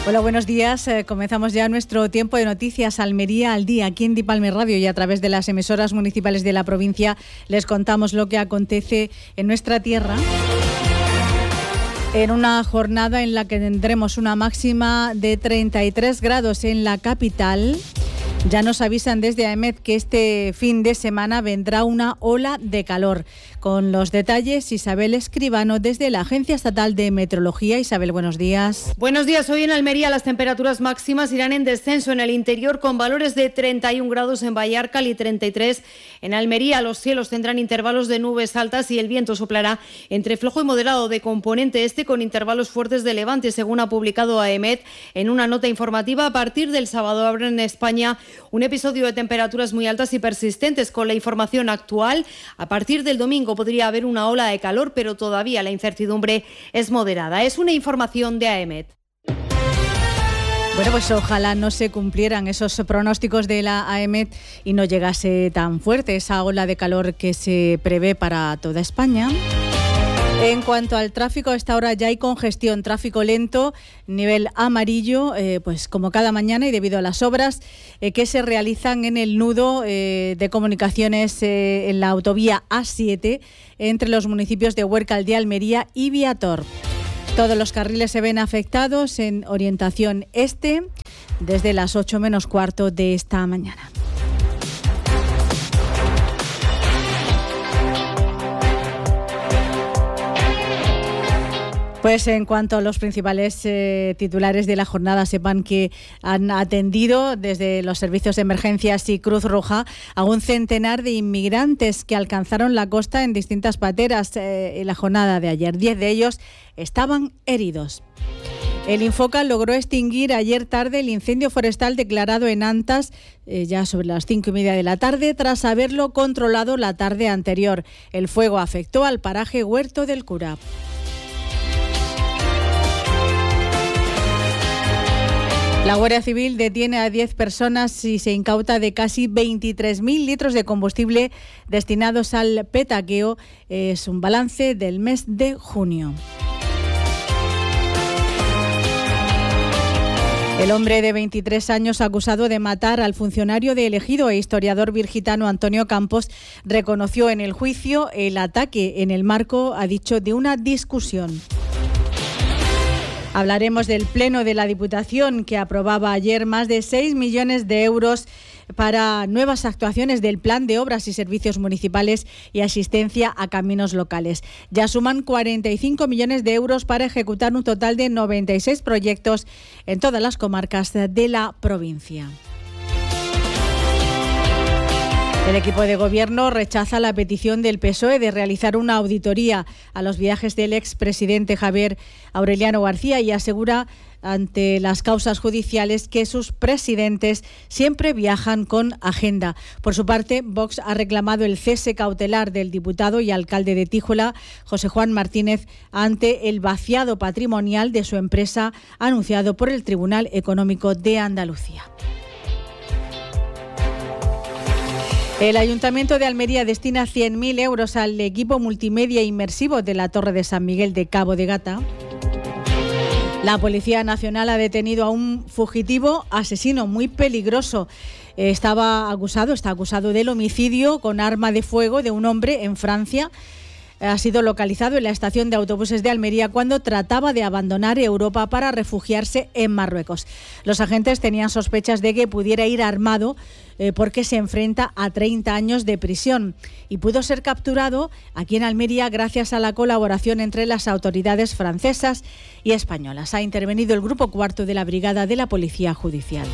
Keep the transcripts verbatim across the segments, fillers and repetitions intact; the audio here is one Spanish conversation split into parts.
Hola, buenos días. Eh, comenzamos ya nuestro tiempo de noticias Almería al día aquí en Dipalme Radio y a través de las emisoras municipales de la provincia les contamos lo que acontece en nuestra tierra. En una jornada en la que tendremos una máxima de treinta y tres grados en la capital. Ya nos avisan desde AEMET que este fin de semana vendrá una ola de calor. Con los detalles, Isabel Escribano desde la Agencia Estatal de Meteorología. Isabel, buenos días. Buenos días. Hoy en Almería las temperaturas máximas irán en descenso en el interior con valores de treinta y un grados en Vallarcal y treinta y tres en Almería. Los cielos tendrán intervalos de nubes altas y el viento soplará entre flojo y moderado de componente este con intervalos fuertes de levante, según ha publicado AEMET en una nota informativa. A partir del sábado habrá en España un episodio de temperaturas muy altas y persistentes. Con la información actual, a partir del domingo podría haber una ola de calor, pero todavía la incertidumbre es moderada. Es una información de AEMET. Bueno, pues ojalá no se cumplieran esos pronósticos de la AEMET y no llegase tan fuerte esa ola de calor que se prevé para toda España. En cuanto al tráfico, a esta hora ya hay congestión, tráfico lento, nivel amarillo, eh, pues como cada mañana y debido a las obras eh, que se realizan en el nudo eh, de comunicaciones eh, en la autovía A siete entre los municipios de Huércal de Almería y Viator. Todos los carriles se ven afectados en orientación este desde las ocho menos cuarto de esta mañana. Pues en cuanto a los principales eh, titulares de la jornada, sepan que han atendido desde los servicios de emergencias y Cruz Roja a un centenar de inmigrantes que alcanzaron la costa en distintas pateras eh, en la jornada de ayer. Diez de ellos estaban heridos. El Infoca logró extinguir ayer tarde el incendio forestal declarado en Antas, eh, ya sobre las cinco y media de la tarde, tras haberlo controlado la tarde anterior. El fuego afectó al paraje Huerto del Cura. La Guardia Civil detiene a diez personas y se incauta de casi veintitrés mil litros de combustible destinados al petaqueo. Es un balance del mes de junio. El hombre de veintitrés años acusado de matar al funcionario de Elegido e historiador virgitano Antonio Campos reconoció en el juicio el ataque en el marco, ha dicho, de una discusión. Hablaremos del Pleno de la Diputación que aprobaba ayer más de seis millones de euros para nuevas actuaciones del Plan de Obras y Servicios Municipales y asistencia a caminos locales. Ya suman cuarenta y cinco millones de euros para ejecutar un total de noventa y seis proyectos en todas las comarcas de la provincia. El equipo de gobierno rechaza la petición del P S O E de realizar una auditoría a los viajes del expresidente Javier Aureliano García y asegura ante las causas judiciales que sus presidentes siempre viajan con agenda. Por su parte, Vox ha reclamado el cese cautelar del diputado y alcalde de Tíjola, José Juan Martínez, ante el vaciado patrimonial de su empresa anunciado por el Tribunal Económico de Andalucía. El Ayuntamiento de Almería destina cien mil euros al equipo multimedia inmersivo de la Torre de San Miguel de Cabo de Gata. La Policía Nacional ha detenido a un fugitivo asesino muy peligroso. Estaba acusado, está acusado del homicidio con arma de fuego de un hombre en Francia. Ha sido localizado en la estación de autobuses de Almería cuando trataba de abandonar Europa para refugiarse en Marruecos. Los agentes tenían sospechas de que pudiera ir armado eh, porque se enfrenta a treinta años de prisión y pudo ser capturado aquí en Almería gracias a la colaboración entre las autoridades francesas y españolas. Ha intervenido el Grupo Cuarto de la Brigada de la Policía Judicial.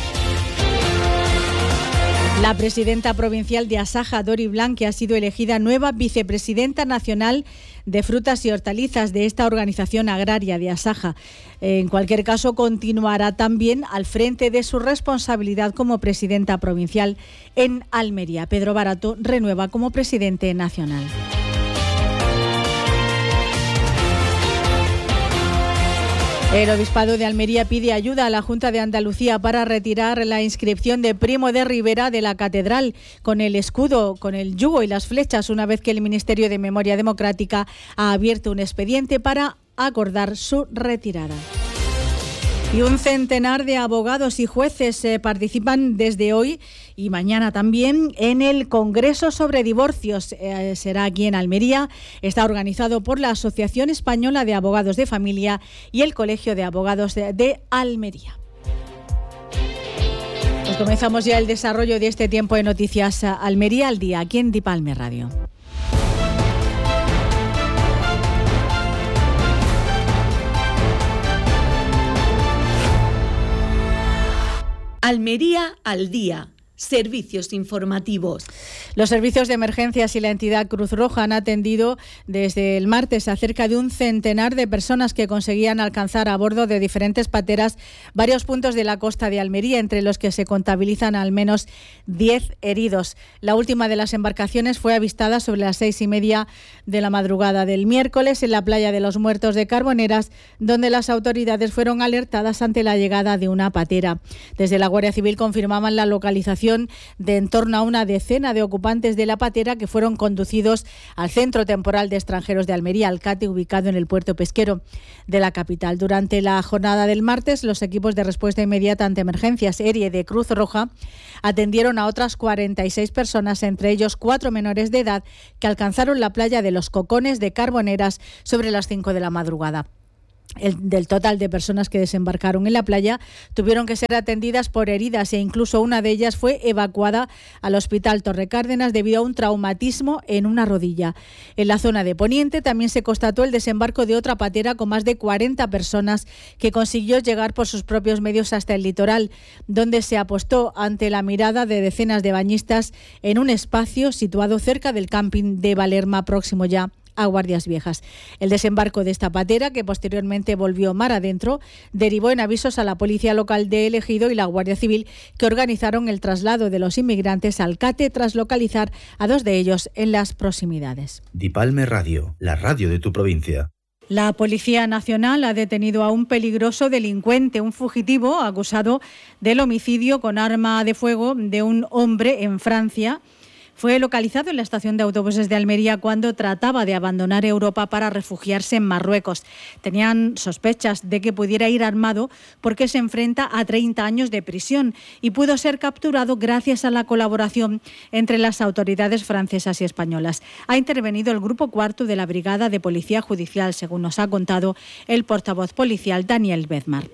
La presidenta provincial de Asaja, Dori Blanque, ha sido elegida nueva vicepresidenta nacional de frutas y hortalizas de esta organización agraria de Asaja. En cualquier caso, continuará también al frente de su responsabilidad como presidenta provincial en Almería. Pedro Barato renueva como presidente nacional. El Obispado de Almería pide ayuda a la Junta de Andalucía para retirar la inscripción de Primo de Rivera de la Catedral con el escudo, con el yugo y las flechas, una vez que el Ministerio de Memoria Democrática ha abierto un expediente para acordar su retirada. Y un centenar de abogados y jueces eh, participan desde hoy y mañana también en el Congreso sobre Divorcios. Eh, será aquí en Almería. Está organizado por la Asociación Española de Abogados de Familia y el Colegio de Abogados de, de Almería. Pues comenzamos ya el desarrollo de este tiempo de noticias Almería al día, aquí en Dipalme Radio. Almería al día. Servicios informativos. Los servicios de emergencias y la entidad Cruz Roja han atendido desde el martes a cerca de un centenar de personas que conseguían alcanzar a bordo de diferentes pateras varios puntos de la costa de Almería, entre los que se contabilizan al menos diez heridos. La última de las embarcaciones fue avistada sobre las seis y media de la madrugada del miércoles en la playa de los Muertos de Carboneras, donde las autoridades fueron alertadas ante la llegada de una patera. Desde la Guardia Civil confirmaban la localización de en torno a una decena de ocupantes de la patera que fueron conducidos al Centro Temporal de Extranjeros de Almería, Alcate, ubicado en el puerto pesquero de la capital. Durante la jornada del martes, los equipos de respuesta inmediata ante emergencias E R I E de Cruz Roja atendieron a otras cuarenta y seis personas, entre ellos cuatro menores de edad, que alcanzaron la playa de los Cocones de Carboneras sobre las cinco de la madrugada. El, del total de personas que desembarcaron en la playa, tuvieron que ser atendidas por heridas e incluso una de ellas fue evacuada al Hospital Torre Cárdenas debido a un traumatismo en una rodilla. En la zona de Poniente también se constató el desembarco de otra patera con más de cuarenta personas que consiguió llegar por sus propios medios hasta el litoral, donde se apostó ante la mirada de decenas de bañistas en un espacio situado cerca del camping de Valerma, próximo ya a Guardias Viejas. El desembarco de esta patera, que posteriormente volvió mar adentro, derivó en avisos a la policía local de El Ejido y la Guardia Civil, que organizaron el traslado de los inmigrantes al Cate tras localizar a dos de ellos en las proximidades. Dipalme Radio, la radio de tu provincia. La Policía Nacional ha detenido a un peligroso delincuente, un fugitivo acusado del homicidio con arma de fuego de un hombre en Francia. Fue localizado en la estación de autobuses de Almería cuando trataba de abandonar Europa para refugiarse en Marruecos. Tenían sospechas de que pudiera ir armado porque se enfrenta a treinta años de prisión y pudo ser capturado gracias a la colaboración entre las autoridades francesas y españolas. Ha intervenido el Grupo Cuarto de la Brigada de Policía Judicial, según nos ha contado el portavoz policial Daniel Bedmar.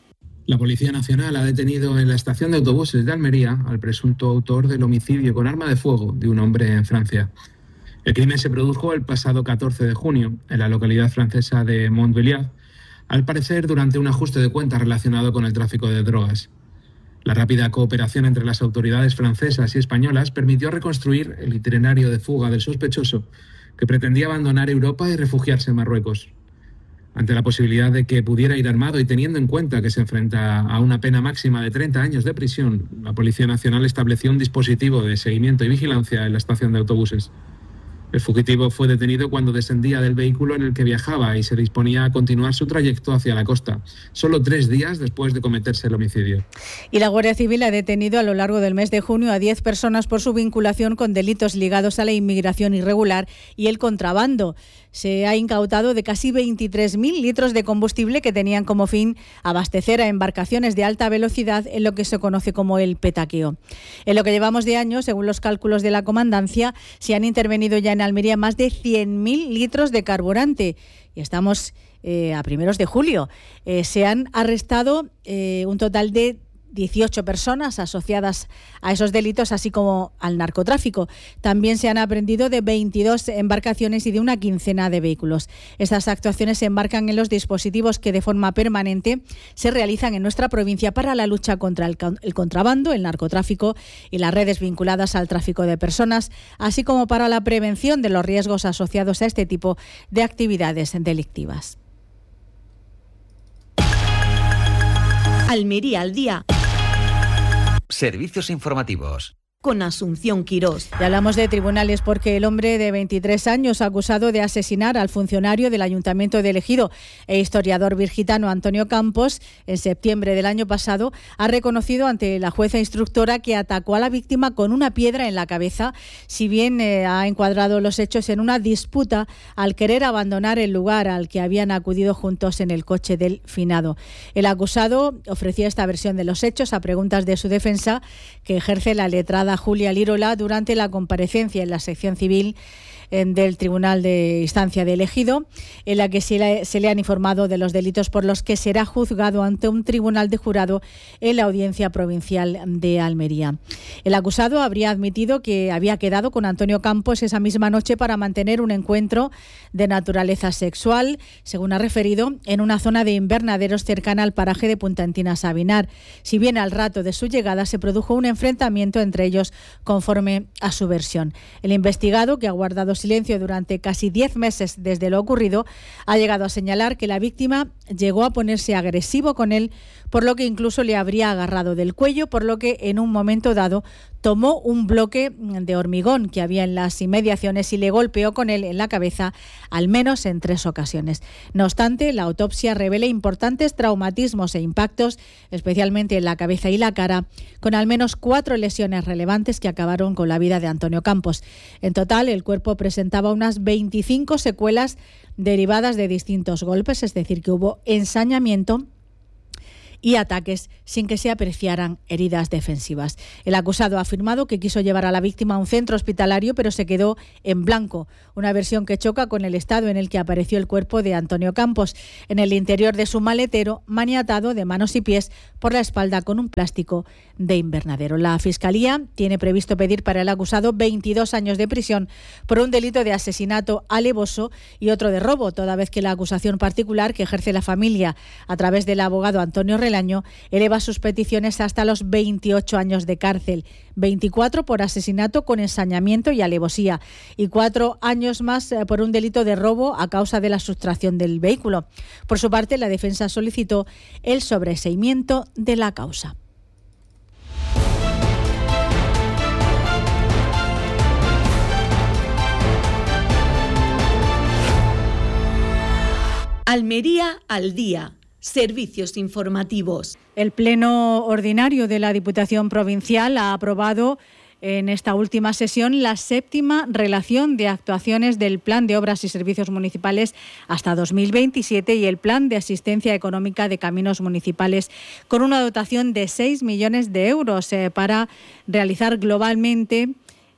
La Policía Nacional ha detenido en la estación de autobuses de Almería al presunto autor del homicidio con arma de fuego de un hombre en Francia. El crimen se produjo el pasado catorce de junio en la localidad francesa de Montbéliard, al parecer durante un ajuste de cuentas relacionado con el tráfico de drogas. La rápida cooperación entre las autoridades francesas y españolas permitió reconstruir el itinerario de fuga del sospechoso, que pretendía abandonar Europa y refugiarse en Marruecos. Ante la posibilidad de que pudiera ir armado y teniendo en cuenta que se enfrenta a una pena máxima de treinta años de prisión, la Policía Nacional estableció un dispositivo de seguimiento y vigilancia en la estación de autobuses. El fugitivo fue detenido cuando descendía del vehículo en el que viajaba y se disponía a continuar su trayecto hacia la costa, solo tres días después de cometerse el homicidio. Y la Guardia Civil ha detenido a lo largo del mes de junio a diez personas por su vinculación con delitos ligados a la inmigración irregular y el contrabando. Se ha incautado de casi veintitrés mil litros de combustible que tenían como fin abastecer a embarcaciones de alta velocidad en lo que se conoce como el petaqueo. En lo que llevamos de año, según los cálculos de la Comandancia, se han intervenido ya en Almería más de cien mil litros de carburante. Y estamos eh, a primeros de julio. Eh, se han arrestado eh, un total de dieciocho personas asociadas a esos delitos, así como al narcotráfico. También se han aprehendido de veintidós embarcaciones y de una quincena de vehículos. Estas actuaciones se enmarcan en los dispositivos que de forma permanente se realizan en nuestra provincia para la lucha contra el, el contrabando, el narcotráfico y las redes vinculadas al tráfico de personas, así como para la prevención de los riesgos asociados a este tipo de actividades delictivas. Almería al día. Servicios informativos. con Asunción Quirós. Ya hablamos de tribunales porque el hombre de veintitrés años acusado de asesinar al funcionario del Ayuntamiento de Ejido e historiador virgitano Antonio Campos en septiembre del año pasado ha reconocido ante la jueza instructora que atacó a la víctima con una piedra en la cabeza, si bien eh, ha encuadrado los hechos en una disputa al querer abandonar el lugar al que habían acudido juntos en el coche del finado. El acusado ofrecía esta versión de los hechos a preguntas de su defensa, que ejerce la letrada Julia Lirola durante la comparecencia en la sección civil del Tribunal de Instancia de Ejido, en la que se le, se le han informado de los delitos por los que será juzgado ante un tribunal de jurado en la Audiencia Provincial de Almería. El acusado habría admitido que había quedado con Antonio Campos esa misma noche para mantener un encuentro de naturaleza sexual, según ha referido, en una zona de invernaderos cercana al paraje de Punta Antina Sabinar. Si bien al rato de su llegada se produjo un enfrentamiento entre ellos conforme a su versión. El investigado, que ha guardado silencio durante casi diez meses desde lo ocurrido, ha llegado a señalar que la víctima llegó a ponerse agresivo con él, por lo que incluso le habría agarrado del cuello, por lo que en un momento dado tomó un bloque de hormigón que había en las inmediaciones y le golpeó con él en la cabeza al menos en tres ocasiones. No obstante, la autopsia revela importantes traumatismos e impactos, especialmente en la cabeza y la cara, con al menos cuatro lesiones relevantes que acabaron con la vida de Antonio Campos. En total, el cuerpo presentaba unas veinticinco secuelas derivadas de distintos golpes, es decir, que hubo ensañamiento y ataques sin que se apreciaran heridas defensivas. El acusado ha afirmado que quiso llevar a la víctima a un centro hospitalario, pero se quedó en blanco, una versión que choca con el estado en el que apareció el cuerpo de Antonio Campos, en el interior de su maletero, maniatado de manos y pies por la espalda con un plástico de invernadero. La Fiscalía tiene previsto pedir para el acusado veintidós años de prisión por un delito de asesinato alevoso y otro de robo, toda vez que la acusación particular que ejerce la familia a través del abogado Antonio Relaño eleva sus peticiones hasta los veintiocho años de cárcel, veinticuatro por asesinato con ensañamiento y alevosía y cuatro años más por un delito de robo a causa de la sustracción del vehículo. Por su parte, la defensa solicitó el sobreseimiento de la causa. Almería al día. Servicios informativos. El Pleno Ordinario de la Diputación Provincial ha aprobado en esta última sesión la séptima relación de actuaciones del Plan de Obras y Servicios Municipales hasta dos mil veintisiete y el Plan de Asistencia Económica de Caminos Municipales, con una dotación de seis millones de euros eh, para realizar globalmente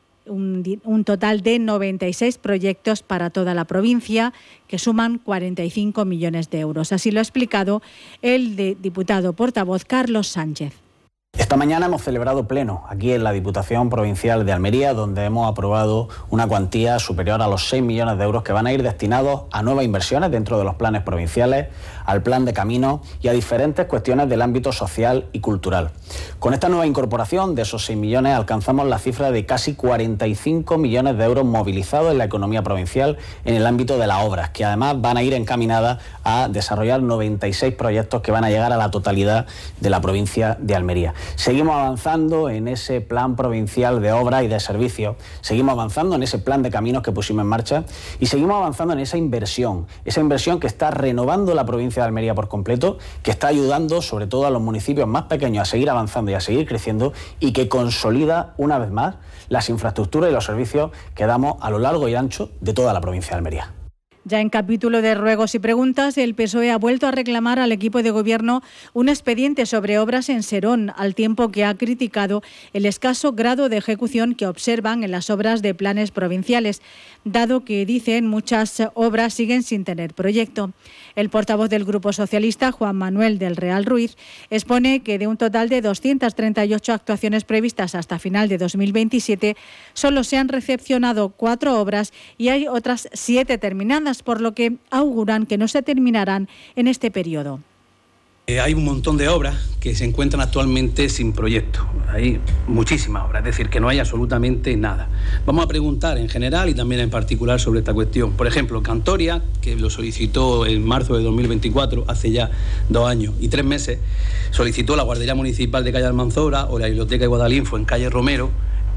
Un, un total de noventa y seis proyectos para toda la provincia, que suman cuarenta y cinco millones de euros. Así lo ha explicado el de diputado portavoz Carlos Sánchez. Esta mañana hemos celebrado pleno aquí en la Diputación Provincial de Almería, donde hemos aprobado una cuantía superior a los seis millones de euros que van a ir destinados a nuevas inversiones dentro de los planes provinciales, al plan de caminos y a diferentes cuestiones del ámbito social y cultural. Con esta nueva incorporación de esos seis millones alcanzamos la cifra de casi cuarenta y cinco millones de euros movilizados en la economía provincial en el ámbito de las obras, que además van a ir encaminadas a desarrollar noventa y seis proyectos que van a llegar a la totalidad de la provincia de Almería. Seguimos avanzando en ese plan provincial de obras y de servicios, seguimos avanzando en ese plan de caminos que pusimos en marcha y seguimos avanzando en esa inversión, esa inversión que está renovando la provincia de Almería por completo, que está ayudando sobre todo a los municipios más pequeños a seguir avanzando y a seguir creciendo y que consolida una vez más las infraestructuras y los servicios que damos a lo largo y ancho de toda la provincia de Almería. Ya en capítulo de ruegos y preguntas, el P S O E ha vuelto a reclamar al equipo de gobierno un expediente sobre obras en Serón, al tiempo que ha criticado el escaso grado de ejecución que observan en las obras de planes provinciales, dado que, dicen, muchas obras siguen sin tener proyecto. El portavoz del Grupo Socialista, Juan Manuel del Real Ruiz, expone que de un total de doscientas treinta y ocho actuaciones previstas hasta final de dos mil veintisiete, solo se han recepcionado cuatro obras y hay otras siete terminadas, por lo que auguran que no se terminarán en este periodo. Eh, hay un montón de obras que se encuentran actualmente sin proyecto. Hay muchísimas obras, es decir, que no hay absolutamente nada. Vamos a preguntar en general y también en particular sobre esta cuestión. Por ejemplo, Cantoria, que lo solicitó en marzo de dos mil veinticuatro, hace ya dos años y tres meses, solicitó la Guardería Municipal de Calle Almanzora o la Biblioteca de Guadalinfo en Calle Romero,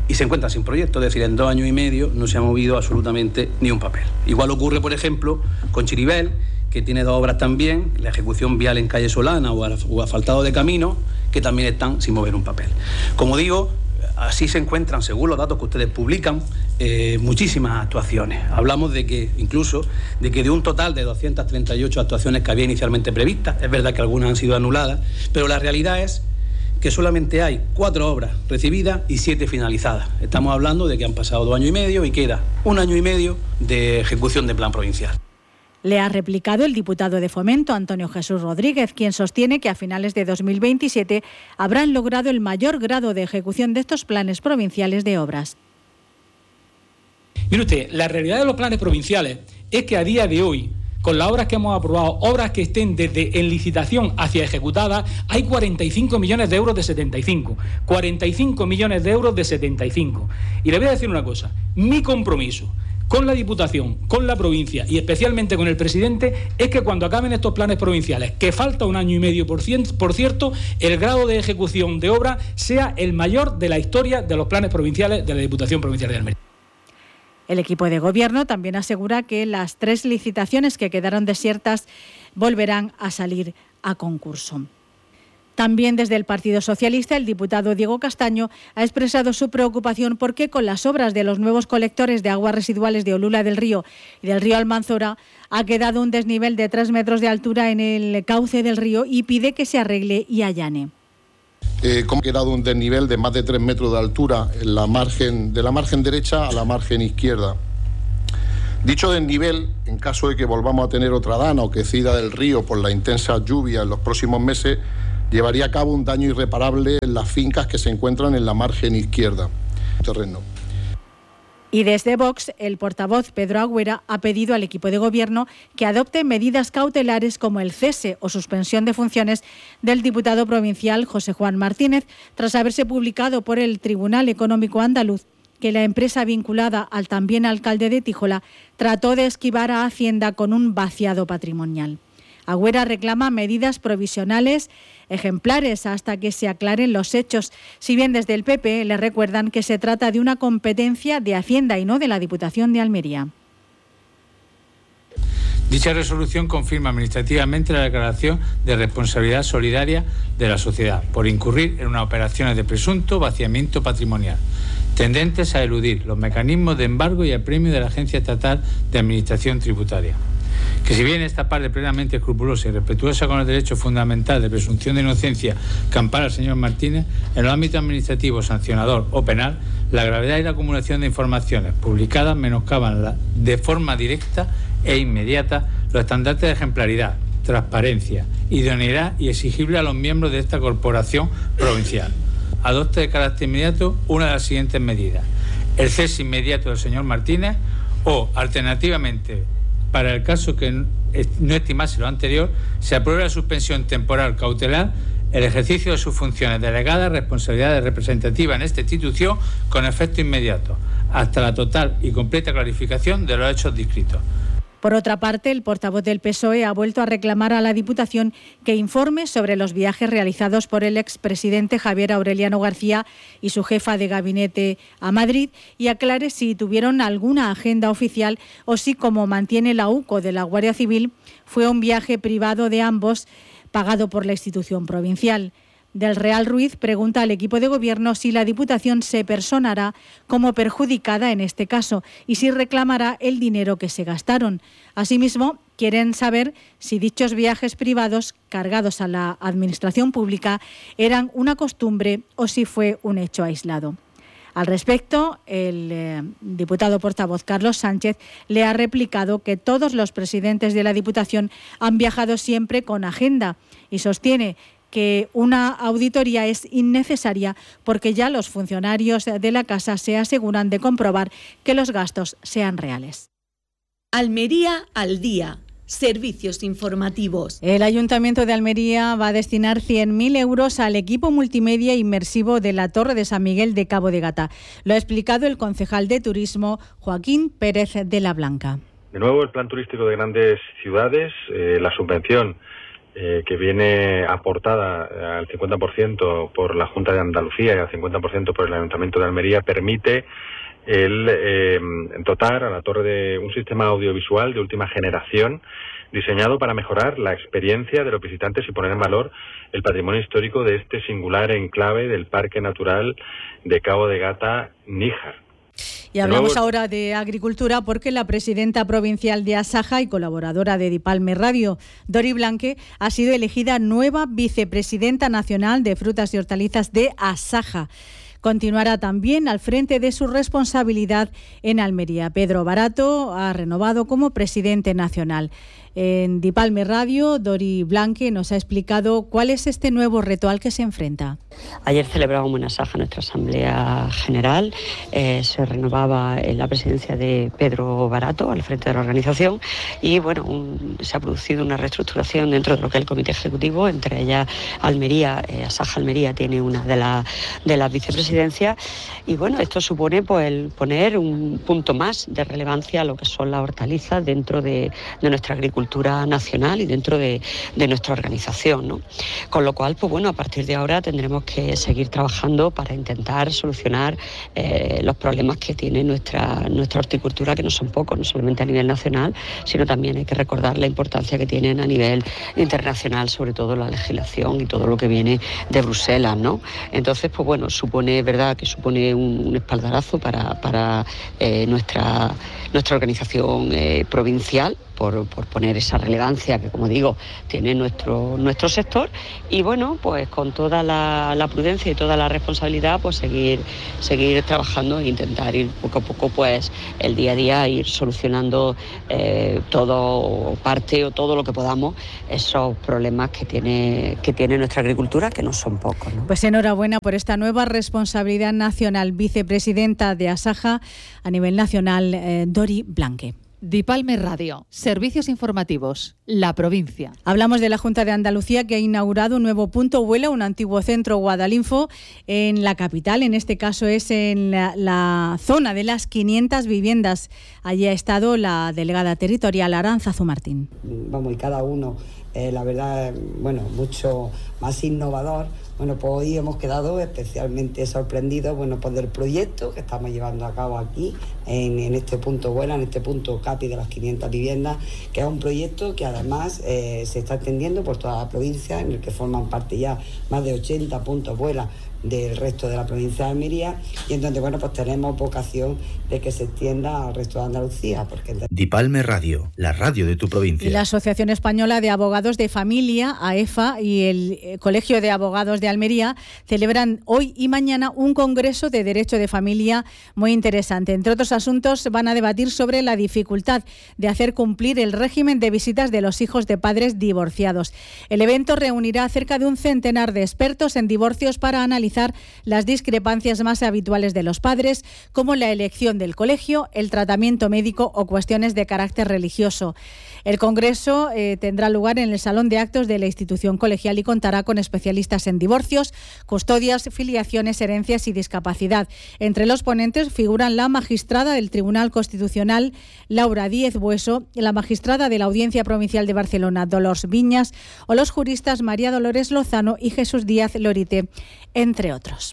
y se encuentran sin proyecto, es decir, en dos años y medio no se ha movido absolutamente ni un papel. Igual ocurre, por ejemplo, con Chiribel, que tiene dos obras también, la ejecución vial en calle Solana o asfaltado de camino, que también están sin mover un papel. Como digo, así se encuentran, según los datos que ustedes publican, eh, muchísimas actuaciones. Hablamos de que, incluso, de que de un total de doscientas treinta y ocho actuaciones que había inicialmente previstas, es verdad que algunas han sido anuladas, pero la realidad es que solamente hay cuatro obras recibidas y siete finalizadas. Estamos hablando de que han pasado dos años y medio y queda un año y medio de ejecución de plan provincial. Le ha replicado el diputado de Fomento, Antonio Jesús Rodríguez, quien sostiene que a finales de dos mil veintisiete habrán logrado el mayor grado de ejecución de estos planes provinciales de obras. Mire usted, la realidad de los planes provinciales es que a día de hoy, con las obras que hemos aprobado, obras que estén desde en licitación hacia ejecutadas, hay cuarenta y cinco millones de euros de setenta y cinco. cuarenta y cinco millones de euros de setenta y cinco. Y le voy a decir una cosa, mi compromiso con la Diputación, con la provincia y especialmente con el presidente es que cuando acaben estos planes provinciales, que falta un año y medio por, cien, por cierto, el grado de ejecución de obra sea el mayor de la historia de los planes provinciales de la Diputación Provincial de Almería. El equipo de gobierno también asegura que las tres licitaciones que quedaron desiertas volverán a salir a concurso. También desde el Partido Socialista, el diputado Diego Castaño ha expresado su preocupación porque con las obras de los nuevos colectores de aguas residuales de Olula del Río y del río Almanzora ha quedado un desnivel de tres metros de altura en el cauce del río y pide que se arregle y allane. Eh, como ha quedado un desnivel de más de tres metros de altura en la margen, de la margen derecha a la margen izquierda. Dicho desnivel, en caso de que volvamos a tener otra dana o crecida del río por la intensa lluvia en los próximos meses, llevaría a cabo un daño irreparable en las fincas que se encuentran en la margen izquierda del terreno. Y desde Vox, el portavoz Pedro Agüera ha pedido al equipo de gobierno que adopte medidas cautelares como el cese o suspensión de funciones del diputado provincial José Juan Martínez, tras haberse publicado por el Tribunal Económico Andaluz que la empresa vinculada al también alcalde de Tíjola trató de esquivar a Hacienda con un vaciado patrimonial. Agüera reclama medidas provisionales ejemplares hasta que se aclaren los hechos, si bien desde el P P le recuerdan que se trata de una competencia de Hacienda y no de la Diputación de Almería. Dicha resolución confirma administrativamente la declaración de responsabilidad solidaria de la sociedad por incurrir en unas operaciones de presunto vaciamiento patrimonial, tendentes a eludir los mecanismos de embargo y apremio de la Agencia Estatal de Administración Tributaria. Que si bien esta parte plenamente escrupulosa y respetuosa con el derecho fundamental de presunción de inocencia que ampara al señor Martínez, en los ámbitos administrativo, sancionador o penal, la gravedad y la acumulación de informaciones publicadas menoscaban la, de forma directa e inmediata los estandartes de ejemplaridad, transparencia, idoneidad y exigible a los miembros de esta corporación provincial. Adopte de carácter inmediato una de las siguientes medidas: el cese inmediato del señor Martínez o, alternativamente, para el caso que no estimase lo anterior, se apruebe la suspensión temporal cautelar, el ejercicio de sus funciones delegadas, responsabilidades representativas en esta institución con efecto inmediato, hasta la total y completa clarificación de los hechos descritos. Por otra parte, el portavoz del P S O E ha vuelto a reclamar a la Diputación que informe sobre los viajes realizados por el expresidente Javier Aureliano García y su jefa de gabinete a Madrid y aclare si tuvieron alguna agenda oficial o si, como mantiene la U C O de la Guardia Civil, fue un viaje privado de ambos pagado por la institución provincial. Del Real Ruiz pregunta al equipo de gobierno si la Diputación se personará como perjudicada en este caso y si reclamará el dinero que se gastaron. Asimismo, quieren saber si dichos viajes privados cargados a la administración pública eran una costumbre o si fue un hecho aislado. Al respecto, el eh, diputado portavoz Carlos Sánchez le ha replicado que todos los presidentes de la Diputación han viajado siempre con agenda y sostiene que una auditoría es innecesaria porque ya los funcionarios de la Casa se aseguran de comprobar que los gastos sean reales. Almería al día. Servicios informativos. El Ayuntamiento de Almería va a destinar cien mil euros al equipo multimedia inmersivo de la Torre de San Miguel de Cabo de Gata. Lo ha explicado el concejal de Turismo, Joaquín Pérez de la Blanca. De nuevo, el plan turístico de grandes ciudades, eh, la subvención eh, que viene aportada al cincuenta por ciento por la Junta de Andalucía y al cincuenta por ciento por el Ayuntamiento de Almería, permite el eh, dotar a la torre de un sistema audiovisual de última generación diseñado para mejorar la experiencia de los visitantes y poner en valor el patrimonio histórico de este singular enclave del Parque Natural de Cabo de Gata, Níjar. Y hablamos ahora de agricultura porque la presidenta provincial de Asaja y colaboradora de Dipalme Radio, Dori Blanque, ha sido elegida nueva vicepresidenta nacional de frutas y hortalizas de Asaja. Continuará también al frente de su responsabilidad en Almería. Pedro Barato ha renovado como presidente nacional. En Dipalme Radio, Dori Blanque nos ha explicado cuál es este nuevo reto al que se enfrenta. Ayer celebramos en Asaja nuestra Asamblea General. Eh, se renovaba en la presidencia de Pedro Barato al frente de la organización y bueno, un, se ha producido una reestructuración dentro de lo que es el comité ejecutivo, entre ellas Almería, eh, Asaja Almería tiene una de, la, de las vicepresidencias y bueno, esto supone pues el poner un punto más de relevancia a lo que son las hortalizas dentro de, de nuestra agricultura cultura nacional y dentro de, de nuestra organización, ¿no? Con lo cual, pues bueno, a partir de ahora tendremos que seguir trabajando para intentar solucionar eh, los problemas que tiene nuestra, nuestra horticultura, que no son pocos, no solamente a nivel nacional, sino también hay que recordar la importancia que tienen a nivel internacional, sobre todo la legislación y todo lo que viene de Bruselas, ¿no? Entonces, pues bueno, supone, verdad, que supone un, un espaldarazo para, para eh, nuestra, nuestra organización eh, provincial, Por, por poner esa relevancia que, como digo, tiene nuestro nuestro sector y bueno, pues con toda la, la prudencia y toda la responsabilidad, pues seguir seguir trabajando e intentar ir poco a poco, pues el día a día, ir solucionando eh, todo parte o todo lo que podamos esos problemas que tiene que tiene nuestra agricultura, que no son pocos, ¿no? Pues enhorabuena por esta nueva responsabilidad nacional, vicepresidenta de Asaja a nivel nacional, eh, Dori Blanque. Dipalme Radio, servicios informativos, la provincia. Hablamos de la Junta de Andalucía, que ha inaugurado un nuevo punto Vuela, un antiguo centro Guadalinfo en la capital. En este caso es en la, la zona de las quinientas viviendas. Allí ha estado la delegada territorial Arantzazu Martín. Vamos, y cada uno, eh, la verdad, bueno, mucho más innovador. Bueno, pues hoy hemos quedado especialmente sorprendidos, bueno, pues del proyecto que estamos llevando a cabo aquí, en, en este punto Vuela, en este punto CAPI de las quinientas viviendas, que es un proyecto que además eh, se está extendiendo por toda la provincia, en el que forman parte ya más de ochenta puntos Vuela del resto de la provincia de Almería, y en donde, bueno, pues tenemos vocación de que se extienda al resto de Andalucía. Porque... Dipalme Radio, la radio de tu provincia. Y la Asociación Española de Abogados de Familia, A E F A, y el Colegio de Abogados de Almería celebran hoy y mañana un congreso de Derecho de Familia muy interesante. Entre otros asuntos, van a debatir sobre la dificultad de hacer cumplir el régimen de visitas de los hijos de padres divorciados. El evento reunirá a cerca de un centenar de expertos en divorcios para analizar las discrepancias más habituales de los padres, como la elección del colegio, el tratamiento médico o cuestiones de carácter religioso. El congreso eh, tendrá lugar en el Salón de Actos de la institución colegial y contará con especialistas en divorcios, custodias, filiaciones, herencias y discapacidad. Entre los ponentes figuran la magistrada del Tribunal Constitucional, Laura Díez Bueso, la magistrada de la Audiencia Provincial de Barcelona, Dolors Viñas, o los juristas María Dolores Lozano y Jesús Díaz Lorite, entre otros.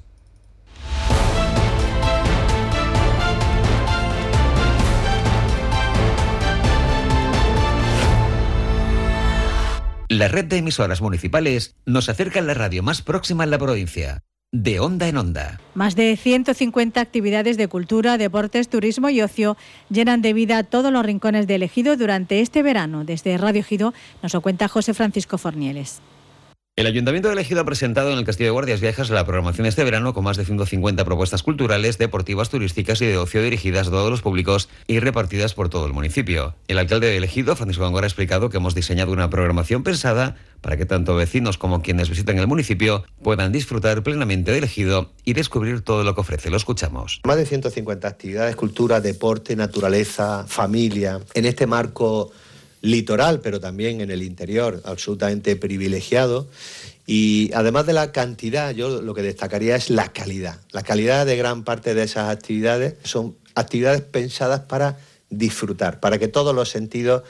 La red de emisoras municipales nos acerca a la radio más próxima en la provincia. De onda en onda. Más de ciento cincuenta actividades de cultura, deportes, turismo y ocio llenan de vida todos los rincones del Ejido durante este verano. Desde Radio Ejido nos lo cuenta José Francisco Fornieles. El Ayuntamiento de Ejido ha presentado en el Castillo de Guardias Viejas la programación de este verano con más de ciento cincuenta propuestas culturales, deportivas, turísticas y de ocio dirigidas a todos los públicos y repartidas por todo el municipio. El alcalde de Ejido, Francisco Góngora, ha explicado que hemos diseñado una programación pensada para que tanto vecinos como quienes visitan el municipio puedan disfrutar plenamente del Ejido y descubrir todo lo que ofrece. Lo escuchamos. Más de ciento cincuenta actividades, cultura, deporte, naturaleza, familia, en este marco litoral, pero también en el interior, absolutamente privilegiado. Y además de la cantidad, yo lo que destacaría es la calidad. La calidad de gran parte de esas actividades son actividades pensadas para disfrutar, para que todos los sentidos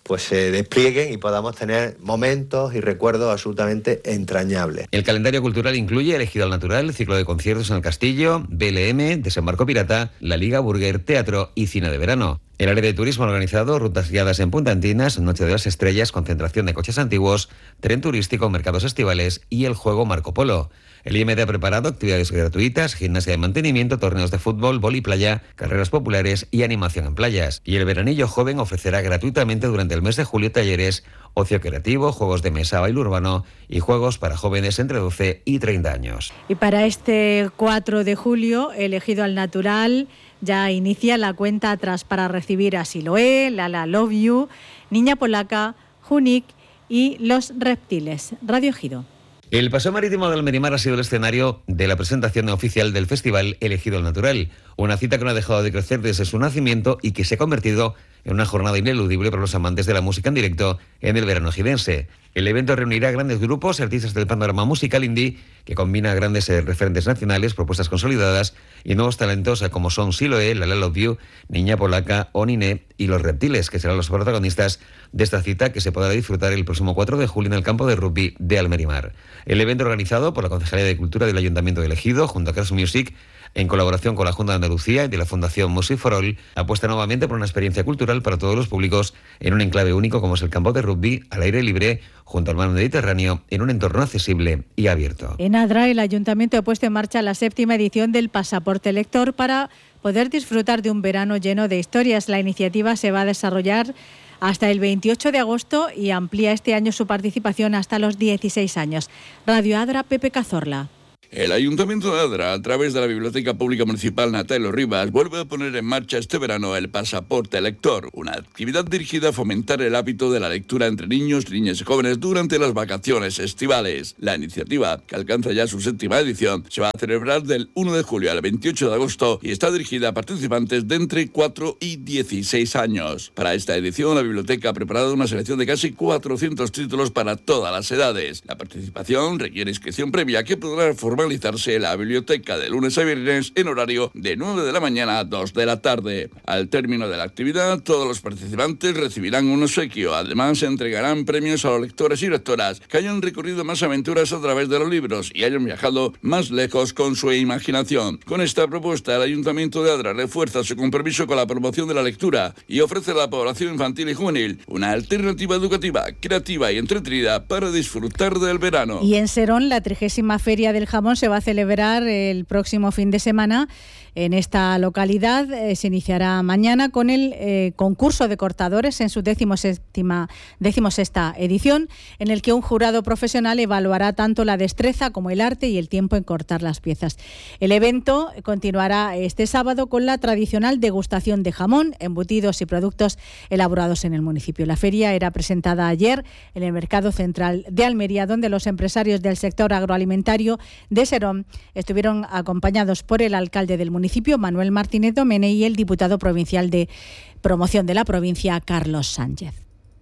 pues se desplieguen y podamos tener momentos y recuerdos absolutamente entrañables. El calendario cultural incluye El Ejido al Natural, ciclo de conciertos en el Castillo, B L M, Desembarco Pirata, la Liga Burger, teatro y cine de verano. El área de turismo organizado, rutas guiadas en Punta Antinas, Noche de las Estrellas, concentración de coches antiguos, tren turístico, mercados estivales y el juego Marco Polo. El I M D ha preparado actividades gratuitas, gimnasia de mantenimiento, torneos de fútbol, vóley playa, carreras populares y animación en playas. Y el Veranillo Joven ofrecerá gratuitamente durante el mes de julio talleres, ocio creativo, juegos de mesa, baile urbano y juegos para jóvenes entre doce y treinta años. Y para este cuatro de julio, El Ejido al Natural ya inicia la cuenta atrás para recibir a Siloé, Lala Love You, Niña Polaca, Junik y Los Reptiles. Radio Ejido. El Paseo Marítimo de Almerimar ha sido el escenario de la presentación oficial del festival El Ejido al Natural, una cita que no ha dejado de crecer desde su nacimiento y que se ha convertido en una jornada ineludible para los amantes de la música en directo en el verano ejidense. El evento reunirá grandes grupos y artistas del panorama musical indie que combina grandes eh, referentes nacionales, propuestas consolidadas y nuevos talentos eh, como son Siloé, Lala Love You, Niña Polaca, Oniné y Los Reptiles, que serán los protagonistas de esta cita que se podrá disfrutar el próximo cuatro de julio en el campo de rugby de Almerimar. El evento organizado por la Concejalía de Cultura del Ayuntamiento de Ejido junto a Crash Music, en colaboración con la Junta de Andalucía y de la Fundación Music for All, apuesta nuevamente por una experiencia cultural para todos los públicos en un enclave único como es el campo de rugby, al aire libre, junto al mar Mediterráneo, en un entorno accesible y abierto. En Adra, el Ayuntamiento ha puesto en marcha la séptima edición del Pasaporte Lector para poder disfrutar de un verano lleno de historias. La iniciativa se va a desarrollar hasta el veintiocho de agosto y amplía este año su participación hasta los dieciséis años. Radio Adra, Pepe Cazorla. El Ayuntamiento de Adra, a través de la Biblioteca Pública Municipal Natalio Rivas, vuelve a poner en marcha este verano el Pasaporte Lector, una actividad dirigida a fomentar el hábito de la lectura entre niños, niñas y jóvenes durante las vacaciones estivales. La iniciativa, que alcanza ya su séptima edición, se va a celebrar del uno de julio al veintiocho de agosto y está dirigida a participantes de entre cuatro y dieciséis años. Para esta edición, la biblioteca ha preparado una selección de casi cuatrocientos títulos para todas las edades. La participación requiere inscripción previa que podrá formar realizarse en la biblioteca de lunes a viernes en horario de nueve de la mañana a dos de la tarde. Al término de la actividad, todos los participantes recibirán un obsequio. Además, se entregarán premios a los lectores y lectoras que hayan recorrido más aventuras a través de los libros y hayan viajado más lejos con su imaginación. Con esta propuesta, el Ayuntamiento de Adra refuerza su compromiso con la promoción de la lectura y ofrece a la población infantil y juvenil una alternativa educativa, creativa y entretenida para disfrutar del verano. Y en Serón, la trigésima Feria del Jamón se va a celebrar el próximo fin de semana. En esta localidad eh, se iniciará mañana con el eh, concurso de cortadores en su decimoséptima, decimosexta edición, en el que un jurado profesional evaluará tanto la destreza como el arte y el tiempo en cortar las piezas. El evento continuará este sábado con la tradicional degustación de jamón, embutidos y productos elaborados en el municipio. La feria era presentada ayer en el Mercado Central de Almería, donde los empresarios del sector agroalimentario de Serón estuvieron acompañados por el alcalde del municipio, Manuel Martínez Domene, y el diputado provincial de Promoción de la provincia, Carlos Sánchez.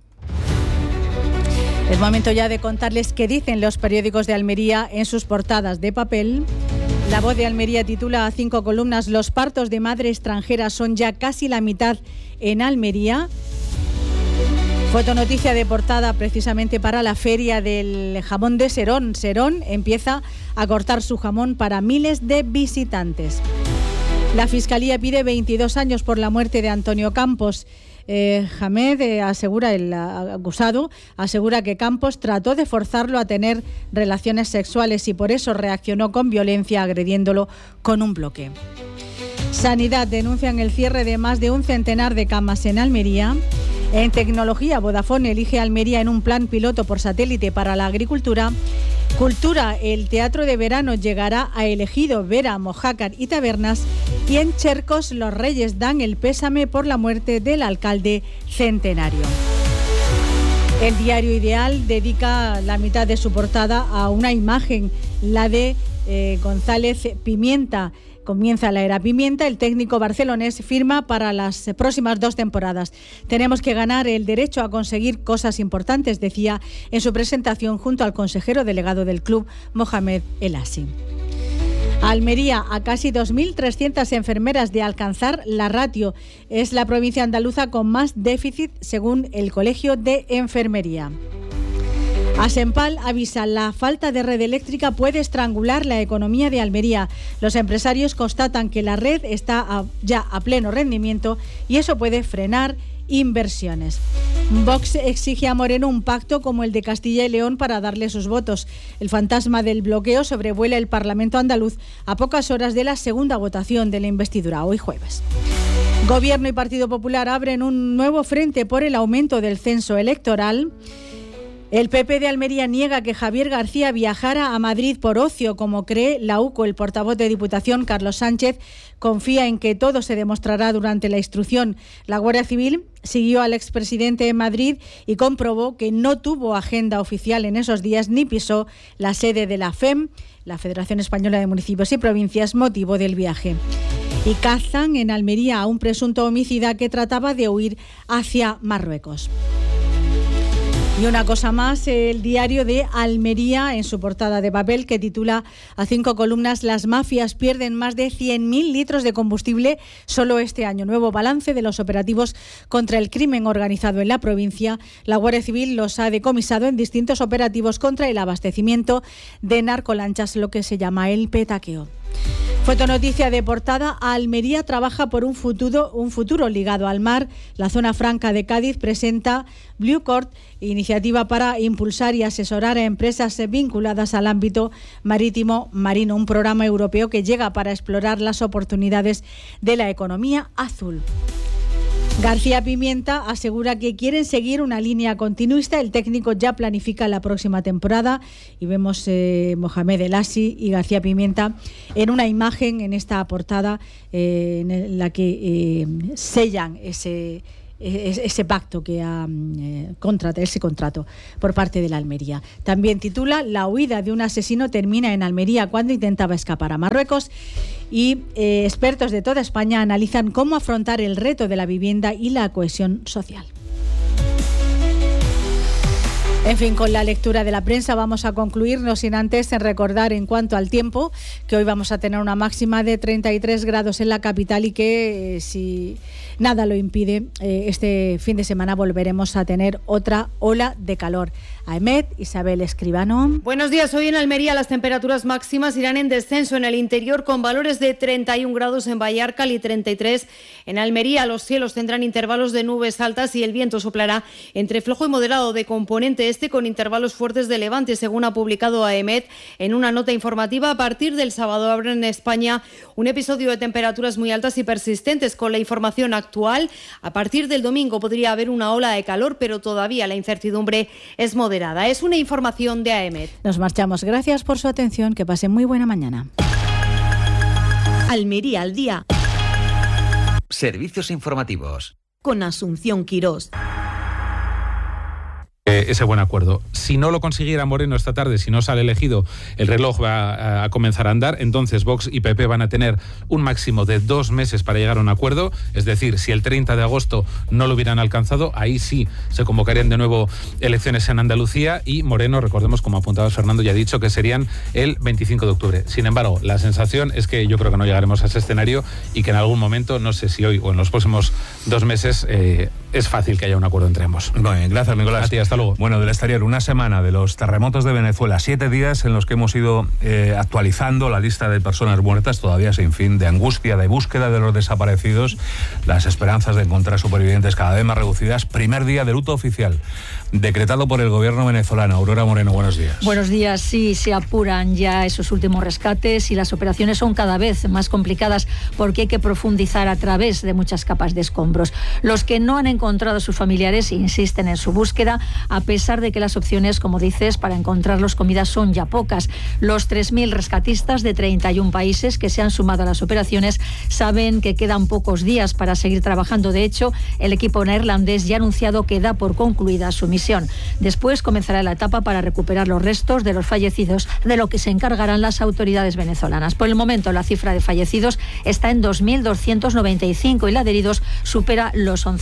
Es momento ya de contarles qué dicen los periódicos de Almería en sus portadas de papel. La Voz de Almería titula a cinco columnas: los partos de madre extranjera son ya casi la mitad en Almería. Fotonoticia de portada precisamente para la feria del jamón de Serón. Serón empieza a cortar su jamón para miles de visitantes. La Fiscalía pide veintidós años por la muerte de Antonio Campos. Eh, Hamed eh, asegura, el acusado, asegura que Campos trató de forzarlo a tener relaciones sexuales y por eso reaccionó con violencia agrediéndolo con un bloque. Sanidad denuncian el cierre de más de un centenar de camas en Almería. En tecnología, Vodafone elige Almería en un plan piloto por satélite para la agricultura. Cultura, el teatro de verano llegará a El Ejido, Vera, Mojácar y Tabernas. Y en Chercos, los Reyes dan el pésame por la muerte del alcalde centenario. El diario Ideal dedica la mitad de su portada a una imagen, la de eh, González Pimienta. Comienza la era Pimienta, el técnico barcelonés firma para las próximas dos temporadas. Tenemos que ganar el derecho a conseguir cosas importantes, decía en su presentación junto al consejero delegado del club, Mohamed El Asi. Almería, a casi dos mil trescientas enfermeras de alcanzar la ratio. Es la provincia andaluza con más déficit según el Colegio de Enfermería. Asempal avisa, la falta de red eléctrica puede estrangular la economía de Almería. Los empresarios constatan que la red está a, ya a pleno rendimiento y eso puede frenar inversiones. Vox exige a Moreno un pacto como el de Castilla y León para darle sus votos. El fantasma del bloqueo sobrevuela el Parlamento andaluz a pocas horas de la segunda votación de la investidura, hoy jueves. Gobierno y Partido Popular abren un nuevo frente por el aumento del censo electoral. El P P de Almería niega que Javier García viajara a Madrid por ocio, como cree la U C O. El portavoz de Diputación, Carlos Sánchez, confía en que todo se demostrará durante la instrucción. La Guardia Civil siguió al expresidente en Madrid y comprobó que no tuvo agenda oficial en esos días ni pisó la sede de la F E M, la Federación Española de Municipios y Provincias, motivo del viaje. Y cazan en Almería a un presunto homicida que trataba de huir hacia Marruecos. Y una cosa más, el diario de Almería, en su portada de papel, que titula a cinco columnas: las mafias pierden más de cien mil litros de combustible solo este año. Nuevo balance de los operativos contra el crimen organizado en la provincia. La Guardia Civil los ha decomisado en distintos operativos contra el abastecimiento de narcolanchas, lo que se llama el petaqueo. Fotonoticia de portada: Almería trabaja por un futuro, un futuro ligado al mar. La zona franca de Cádiz presenta Blue Court, iniciativa para impulsar y asesorar a empresas vinculadas al ámbito marítimo marino, un programa europeo que llega para explorar las oportunidades de la economía azul. García Pimienta asegura que quieren seguir una línea continuista. El técnico ya planifica la próxima temporada y vemos eh, Mohamed El Assi y García Pimienta en una imagen en esta portada eh, en la que eh, sellan ese ese pacto que ha eh, contratado, ese contrato por parte de la Almería. También titula: la huida de un asesino termina en Almería cuando intentaba escapar a Marruecos. Y eh, expertos de toda España analizan cómo afrontar el reto de la vivienda y la cohesión social. En fin, con la lectura de la prensa vamos a concluir, no sin antes en recordar en cuanto al tiempo, que hoy vamos a tener una máxima de treinta y tres grados en la capital y que eh, si nada lo impide, eh, este fin de semana volveremos a tener otra ola de calor. Aemet, Isabel Escribano. Buenos días. Hoy en Almería las temperaturas máximas irán en descenso en el interior, con valores de treinta y un grados en Vallarcal y treinta y tres en Almería. Los cielos tendrán intervalos de nubes altas y el viento soplará entre flojo y moderado de componente este, con intervalos fuertes de levante, según ha publicado Aemet en una nota informativa. A partir del sábado habrá en España un episodio de temperaturas muy altas y persistentes. Con la información actual, a partir del domingo podría haber una ola de calor, pero todavía la incertidumbre es moderada. Es una información de Aemet. Nos marchamos. Gracias por su atención. Que pasen muy buena mañana. Almería al día. Servicios informativos. Con Asunción Quirós. Ese buen acuerdo. Si no lo consiguiera Moreno esta tarde, si no sale elegido, el reloj va a comenzar a andar. Entonces Vox y P P van a tener un máximo de dos meses para llegar a un acuerdo. Es decir, si el treinta de agosto no lo hubieran alcanzado, ahí sí se convocarían de nuevo elecciones en Andalucía, y Moreno, recordemos, como apuntaba Fernando, ya ha dicho que serían el veinticinco de octubre. Sin embargo, la sensación es que yo creo que no llegaremos a ese escenario y que en algún momento, no sé si hoy o en los próximos dos meses, eh, es fácil que haya un acuerdo entre ambos. Muy bien, gracias, Nicolás. A ti, hasta luego. Bueno, del exterior, una semana de los terremotos de Venezuela, siete días en los que hemos ido eh, actualizando la lista de personas muertas, todavía sin fin, de angustia, de búsqueda de los desaparecidos, las esperanzas de encontrar supervivientes cada vez más reducidas. Primer día de luto oficial decretado por el gobierno venezolano. Aurora Moreno, buenos días. Buenos días. Sí, se apuran ya esos últimos rescates y las operaciones son cada vez más complicadas porque hay que profundizar a través de muchas capas de escombros. Los que no han encontrado a sus familiares insisten en su búsqueda, a pesar de que las opciones, como dices, para encontrarlos con vida son ya pocas. Los tres mil rescatistas de treinta y un países que se han sumado a las operaciones saben que quedan pocos días para seguir trabajando. De hecho, el equipo neerlandés ya ha anunciado que da por concluida su misión. Después comenzará la etapa para recuperar los restos de los fallecidos, de lo que se encargarán las autoridades venezolanas. Por el momento, la cifra de fallecidos está en dos mil doscientos noventa y cinco y la de heridos supera los once mil.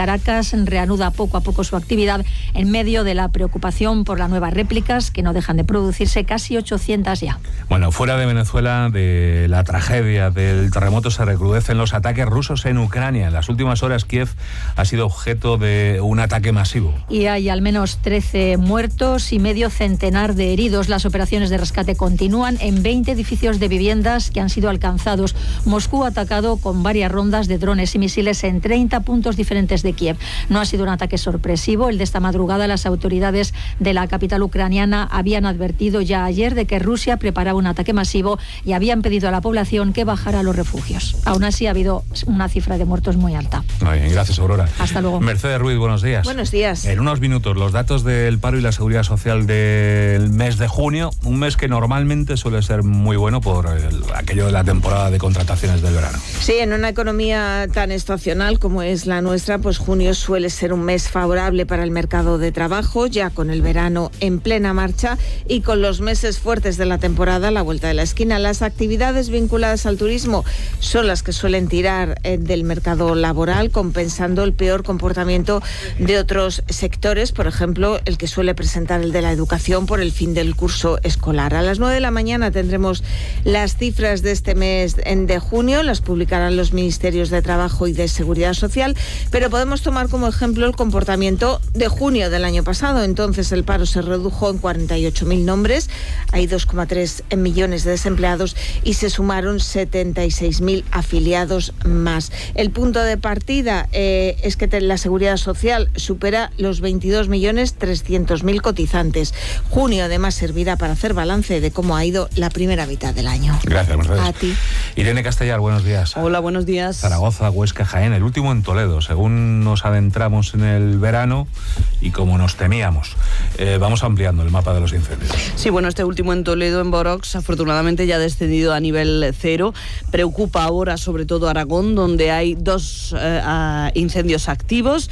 Caracas reanuda poco a poco su actividad en medio de la preocupación por las nuevas réplicas que no dejan de producirse, casi ochocientas ya. Bueno, fuera de Venezuela, de la tragedia del terremoto se recrudecen los ataques rusos en Ucrania. En las últimas horas Kiev ha sido objeto de un ataque masivo. Y hay al menos trece muertos y medio centenar de heridos. Las operaciones de rescate continúan en veinte edificios de viviendas que han sido alcanzados. Moscú ha atacado con varias rondas de drones y misiles en treinta puntos diferentes de Kiev. No ha sido un ataque sorpresivo. El de esta madrugada, las autoridades de la capital ucraniana habían advertido ya ayer de que Rusia preparaba un ataque masivo y habían pedido a la población que bajara a los refugios. Aún así, ha habido una cifra de muertos muy alta. Muy bien, gracias, Aurora. Hasta luego. Mercedes Ruiz, buenos días. Buenos días. En unos minutos, los datos del paro y la seguridad social del mes de junio, un mes que normalmente suele ser muy bueno por el, aquello de la temporada de contrataciones del verano. Sí, en una economía tan estacional como es la nuestra, pues junio suele ser un mes favorable para el mercado de trabajo, ya con el verano en plena marcha y con los meses fuertes de la temporada a la vuelta de la esquina. Las actividades vinculadas al turismo son las que suelen tirar eh, del mercado laboral, compensando el peor comportamiento de otros sectores, por ejemplo, el que suele presentar el de la educación por el fin del curso escolar. A las nueve de la mañana tendremos las cifras de este mes de junio, las publicarán los ministerios de Trabajo y de Seguridad Social, pero podemos tomar como ejemplo el comportamiento de junio del año pasado. Entonces el paro se redujo en cuarenta y ocho mil nombres, hay dos coma tres millones de desempleados y se sumaron setenta y seis mil afiliados más. El punto de partida eh, es que la Seguridad Social supera los veintidós millones trescientos mil cotizantes. Junio además servirá para hacer balance de cómo ha ido la primera mitad del año. Gracias, Mercedes. A ti. Irene Castellar, buenos días. Hola, buenos días. Zaragoza, Huesca, Jaén, el último en Toledo, según nos adentramos en el verano y como nos temíamos. Eh, vamos ampliando el mapa de los incendios. Sí, bueno, este último en Toledo, en Borox, afortunadamente ya ha descendido a nivel cero. Preocupa ahora sobre todo Aragón, donde hay dos eh, incendios activos.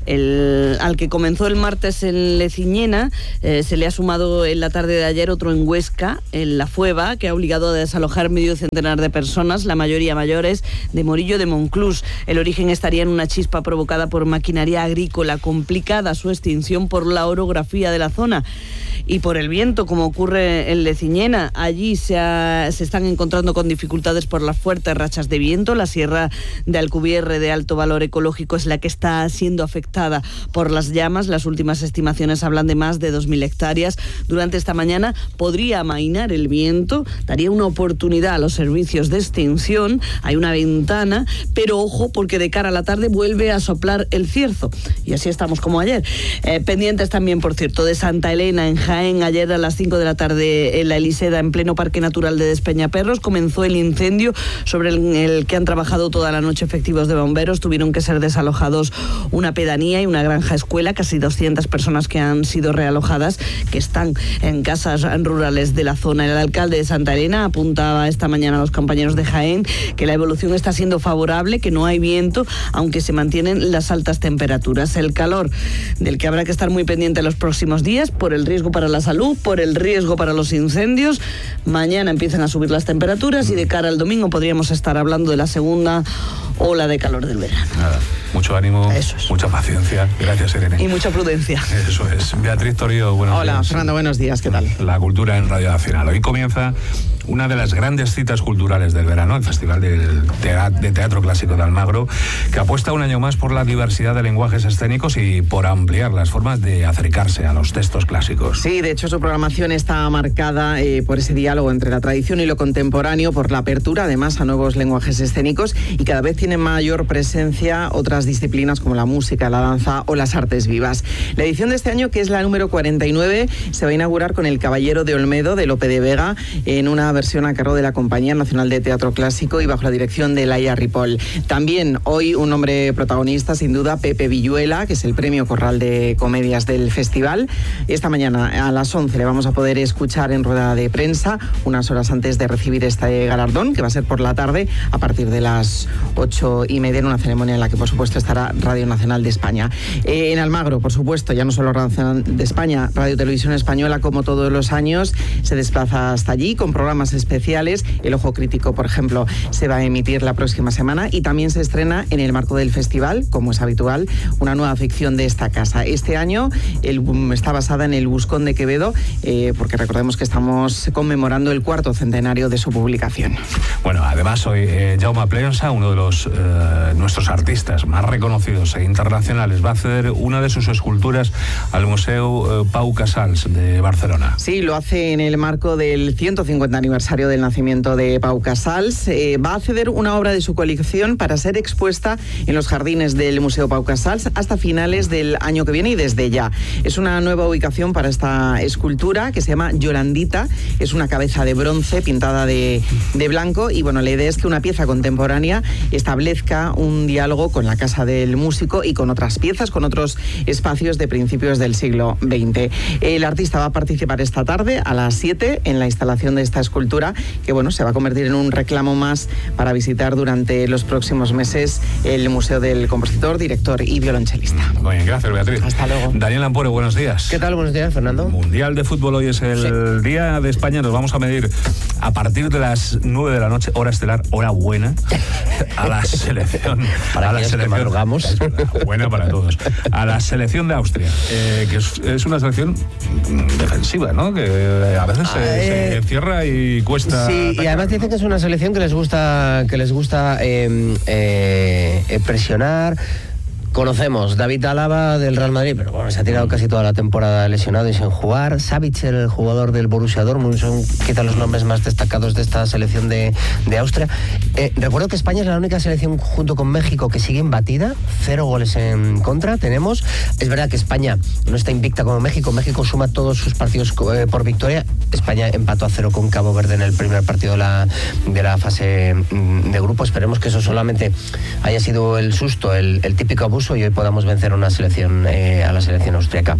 El, al que comenzó el martes en Leciñena, eh, se le ha sumado en la tarde de ayer otro en Huesca, en La Fueva, que ha obligado a desalojar medio centenar de personas, la mayoría mayores, de Morillo de Monclús. El origen estaría en una chispa provocada por maquinaria agrícola, complicada su extinción por la orografía de la zona y por el viento, como ocurre en Leciñena. Allí se, ha, se están encontrando con dificultades por las fuertes rachas de viento. La sierra de Alcubierre, de alto valor ecológico, es la que está siendo afectada por las llamas. Las últimas estimaciones hablan de más de dos mil hectáreas. Durante esta mañana podría amainar el viento, daría una oportunidad a los servicios de extinción. Hay una ventana, pero ojo, porque de cara a la tarde vuelve a soplar el cierzo. Y así estamos como ayer. Eh, pendientes también, por cierto, de Santa Elena, en Jaén. Ayer a las cinco de la tarde en la Eliseda, en pleno Parque Natural de Despeñaperros, comenzó el incendio sobre el, el que han trabajado toda la noche efectivos de bomberos. Tuvieron que ser desalojados una pedanía y una granja escuela, casi doscientas personas que han sido realojadas, que están en casas rurales de la zona. El alcalde de Santa Elena apuntaba esta mañana a los compañeros de Jaén que la evolución está siendo favorable, que no hay viento, aunque se mantienen las altas temperaturas. El calor, del que habrá que estar muy pendiente en los próximos días, por el riesgo para la salud, por el riesgo para los incendios. Mañana empiezan a subir las temperaturas y de cara al domingo podríamos estar hablando de la segunda ola de calor del verano. Nada, mucho ánimo, es. mucha paciencia. Gracias, Irene. Y mucha prudencia. Eso es. Beatriz Torío, buenos Hola, días. Hola, Fernando, buenos días. ¿Qué tal? La cultura en Radio Nacional. Hoy comienza una de las grandes citas culturales del verano, el Festival del Teatro, de Teatro Clásico de Almagro, que apuesta un año más por la diversidad de lenguajes escénicos y por ampliar las formas de acercarse a los textos clásicos. Sí, de hecho su programación está marcada eh, por ese diálogo entre la tradición y lo contemporáneo, por la apertura además a nuevos lenguajes escénicos, y cada vez tienen mayor presencia otras disciplinas como la música, la danza o las artes vivas. La edición de este año, que es la número cuarenta y nueve, se va a inaugurar con El Caballero de Olmedo, de Lope de Vega, en una versión a cargo de la Compañía Nacional de Teatro Clásico y bajo la dirección de Laia Ripoll. También hoy un hombre protagonista, sin duda, Pepe Villuela, que es el premio Corral de Comedias del festival. Esta mañana a las once le vamos a poder escuchar en rueda de prensa, unas horas antes de recibir este galardón, que va a ser por la tarde, a partir de las ocho y media, en una ceremonia en la que, por supuesto, estará Radio Nacional de España. Eh, en Almagro, por supuesto, ya no solo Radio Nacional de España, Radio Televisión Española, como todos los años, se desplaza hasta allí con programas especiales. El Ojo Crítico, por ejemplo, se va a emitir la próxima semana y también se estrena en el marco del festival, como es habitual, una nueva ficción de esta casa. Este año el, está basada en El Buscón de Quevedo, eh, porque recordemos que estamos conmemorando el cuarto centenario de su publicación. Bueno, además hoy eh, Jaume Pleonsa, uno de los eh, nuestros artistas más reconocidos e internacionales, va a ceder una de sus esculturas al Museo eh, Pau Casals de Barcelona. Sí, lo hace en el marco del ciento cincuenta aniversario del nacimiento de Pau Casals. Eh, va a ceder una obra de su colección para ser expuesta en los jardines del Museo Pau Casals hasta finales del año que viene y desde ya. Es una nueva ubicación para esta escultura que se llama Yolandita. Es una cabeza de bronce pintada de, de blanco y bueno, la idea es que una pieza contemporánea establezca un diálogo con la casa del músico y con otras piezas, con otros espacios de principios del siglo veinte. El artista va a participar esta tarde a las siete en la instalación de esta escultura, que bueno, se va a convertir en un reclamo más para visitar durante los próximos meses el Museo del Compositor, Director y Violonchelista. Muy bien, gracias, Beatriz. Hasta luego. Daniel Ampuero, buenos días. ¿Qué tal? Buenos días, Fernando. Mundial de Fútbol, hoy es el sí. Día de España. Nos vamos a medir a partir de las nueve de la noche, hora estelar, hora buena, a la selección. Para a la selección. madrugamos. Buena para todos. A la selección de Austria, eh, que es, es una selección defensiva, ¿no? Que a veces se, eh, se encierra y cuesta. Sí, atacar, y además dicen que es una selección que les gusta, que les gusta eh, eh, presionar. Conocemos David Alaba del Real Madrid, pero bueno, se ha tirado casi toda la temporada lesionado y sin jugar. Savic, el jugador del Borussia Dortmund, son quizá los nombres más destacados de esta selección de, de Austria. Eh, recuerdo que España es la única selección junto con México que sigue imbatida, cero goles en contra tenemos. Es verdad que España no está invicta como México, México suma todos sus partidos eh, por victoria. España empató a cero con Cabo Verde en el primer partido de la, de la fase de grupo. Esperemos que eso solamente haya sido el susto, el, el típico abuso, y hoy podamos vencer una selección eh, a la selección austríaca.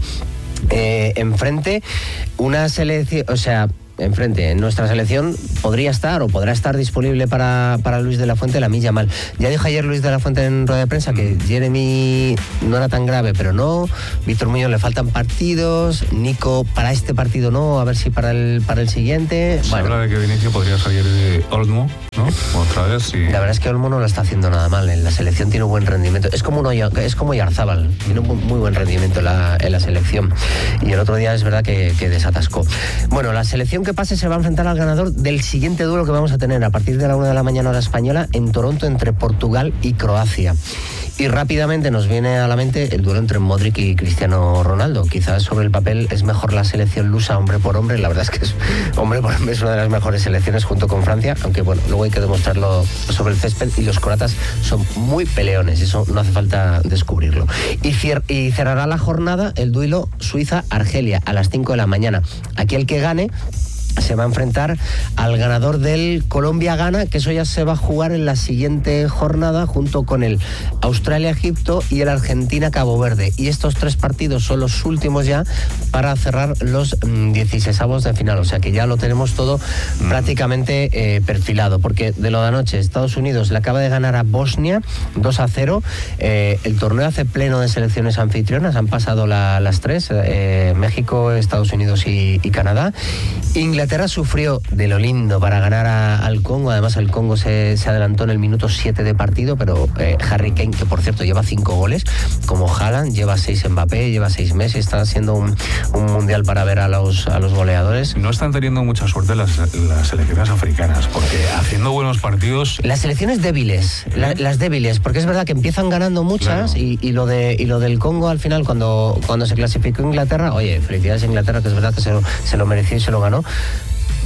Eh, enfrente, una selección, o sea, enfrente, nuestra selección podría estar o podrá estar disponible para, para Luis de la Fuente, Lamine Yamal. Ya dijo ayer Luis de la Fuente en rueda de prensa que Jeremy no era tan grave, pero no. Víctor Muñoz le faltan partidos. Nico para este partido no, a ver si para el para el siguiente. Se bueno. habla de que Vinicio podría salir de Olmo, ¿no? Otra vez. Y... La verdad es que Olmo no lo está haciendo nada mal. En la selección tiene un buen rendimiento. Es como, uno, es como Yarzábal, tiene un muy buen rendimiento en la, en la selección. Y el otro día es verdad que, que desatascó. Bueno, la selección que pase se va a enfrentar al ganador del siguiente duelo que vamos a tener a partir de la una de la mañana hora española en Toronto entre Portugal y Croacia. Y rápidamente nos viene a la mente el duelo entre Modric y Cristiano Ronaldo. Quizás sobre el papel es mejor la selección lusa hombre por hombre. La verdad es que es, hombre por hombre es una de las mejores selecciones junto con Francia, aunque bueno, luego hay que demostrarlo sobre el césped y los croatas son muy peleones, eso no hace falta descubrirlo. Y, cier- y cerrará la jornada el duelo Suiza-Argelia a las cinco de la mañana. Aquí el que gane se va a enfrentar al ganador del Colombia-Ghana, que eso ya se va a jugar en la siguiente jornada junto con el Australia-Egipto y el Argentina-Cabo Verde. Y estos tres partidos son los últimos ya para cerrar los mmm, dieciseisavos de final. O sea que ya lo tenemos todo mm. prácticamente eh, perfilado, porque de lo de anoche Estados Unidos le acaba de ganar a Bosnia dos a cero. Eh, el torneo hace pleno de selecciones anfitrionas, han pasado la, las tres, eh, México, Estados Unidos y, y Canadá. Inglaterra sufrió de lo lindo para ganar a, al Congo. Además el Congo se, se adelantó en el minuto siete de partido, pero eh, Harry Kane, que por cierto lleva cinco goles, como Haaland, lleva seis Mbappé, lleva seis Messi, está haciendo un, un mundial para ver a los, a los goleadores. No están teniendo mucha suerte las, las selecciones africanas, porque haciendo buenos partidos... Las selecciones débiles, la, las débiles, porque es verdad que empiezan ganando muchas, claro. y, y, lo de, y lo del Congo al final, cuando, cuando se clasificó Inglaterra, oye, felicidades a Inglaterra, que es verdad que se lo, se lo mereció y se lo ganó.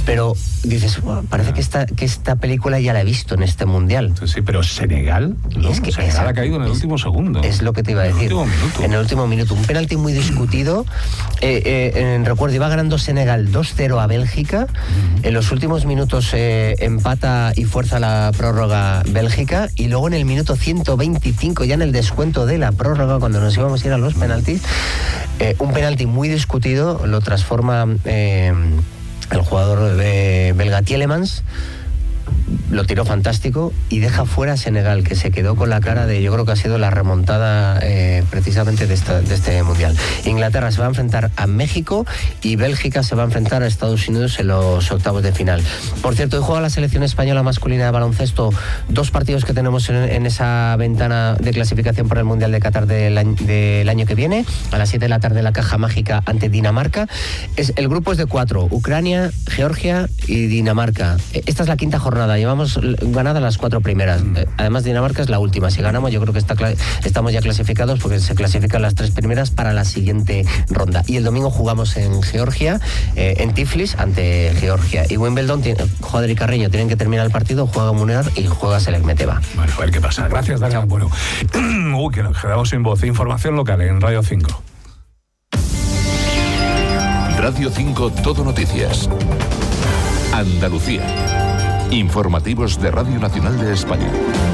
pero dices, bueno, parece que esta, que esta película ya la he visto en este mundial. Sí, sí, pero Senegal, ¿no? Es que Senegal esa, ha caído en el es, último segundo. Es lo que te iba a decir. En el último minuto. En el último minuto. Un penalti muy discutido. Eh, eh, en recuerdo, iba ganando Senegal dos cero a Bélgica. Uh-huh. En los últimos minutos eh, empata y fuerza la prórroga Bélgica. Y luego en el minuto ciento veinticinco, ya en el descuento de la prórroga, cuando nos íbamos a ir a los penaltis, eh, un penalti muy discutido lo transforma eh, el jugador de belga Tielemans. Lo tiró fantástico y deja fuera a Senegal, que se quedó con la cara de, yo creo que ha sido la remontada eh, precisamente de, esta, de este mundial. Inglaterra se va a enfrentar a México y Bélgica se va a enfrentar a Estados Unidos en los octavos de final. Por cierto, hoy juega la selección española masculina de baloncesto, dos partidos que tenemos en, en esa ventana de clasificación para el Mundial de Qatar del año, del año que viene. A las siete de la tarde la caja mágica ante Dinamarca. Es, el grupo es de cuatro: Ucrania, Georgia y Dinamarca. Esta es la quinta jornada. Llevamos ganadas las cuatro primeras. Además, Dinamarca es la última. Si ganamos, yo creo que está, estamos ya clasificados, porque se clasifican las tres primeras para la siguiente ronda. Y el domingo jugamos en Georgia, eh, en Tiflis, ante Georgia. Y Wimbledon, tiene, Joder y Carreño tienen que terminar el partido, juega Munar y juega Selekmeteva. Bueno, a ver qué pasa. Gracias, Daniel. Bueno, uy, que nos quedamos sin voz. Información local en Radio cinco. Radio cinco Todo Noticias. Andalucía. Informativos de Radio Nacional de España.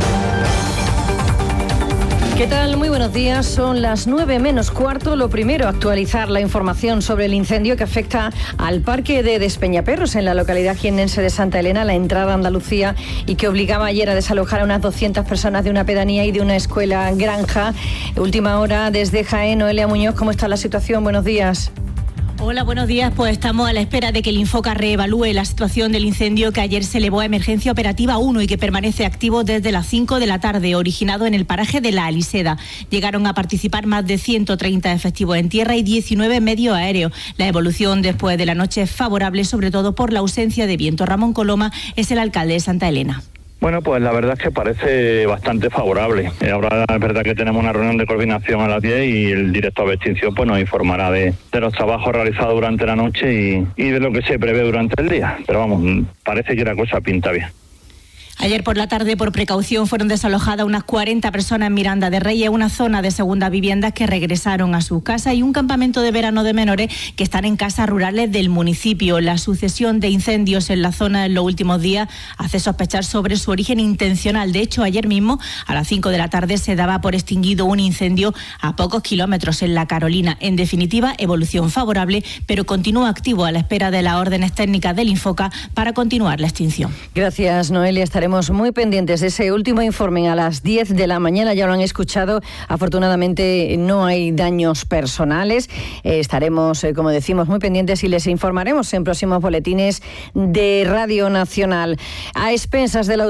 ¿Qué tal? Muy buenos días. Son las nueve menos cuarto. Lo primero, actualizar la información sobre el incendio que afecta al parque de Despeñaperros en la localidad jiennense de Santa Elena, la entrada a Andalucía, y que obligaba ayer a desalojar a unas doscientas personas de una pedanía y de una escuela granja. Última hora desde Jaén. Noelia Muñoz, ¿cómo está la situación? Buenos días. Hola, buenos días. Pues estamos a la espera de que el Infoca reevalúe la situación del incendio que ayer se elevó a emergencia operativa uno y que permanece activo desde las cinco de la tarde, originado en el paraje de La Aliseda. Llegaron a participar más de ciento treinta efectivos en tierra y diecinueve medios aéreos. La evolución después de la noche es favorable, sobre todo por la ausencia de viento. Ramón Coloma es el alcalde de Santa Elena. Bueno, pues la verdad es que parece bastante favorable. Ahora es verdad que tenemos una reunión de coordinación a las diez y el director de extinción pues nos informará de, de los trabajos realizados durante la noche y, y de lo que se prevé durante el día. Pero vamos, parece que la cosa pinta bien. Ayer por la tarde, por precaución, fueron desalojadas unas cuarenta personas en Miranda de Reyes, una zona de segundas viviendas que regresaron a sus casas, y un campamento de verano de menores que están en casas rurales del municipio. La sucesión de incendios en la zona en los últimos días hace sospechar sobre su origen intencional. De hecho, ayer mismo, a las cinco de la tarde, se daba por extinguido un incendio a pocos kilómetros en La Carolina. En definitiva, evolución favorable, pero continúa activo a la espera de las órdenes técnicas del Infoca para continuar la extinción. Gracias, Noelia. Estaremos muy pendientes de ese último informe a las diez de la mañana. Ya lo han escuchado. Afortunadamente no hay daños personales. Eh, estaremos, eh, como decimos, muy pendientes y les informaremos en próximos boletines de Radio Nacional. A expensas de la